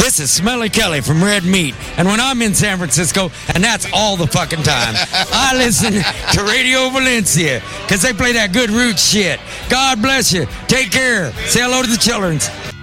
This is Smelly Kelly from Red Meat. And when I'm in San Francisco, and that's all the fucking time, I listen to Radio Valencia because they play that good roots shit. God bless you. Take care. Say hello to the children.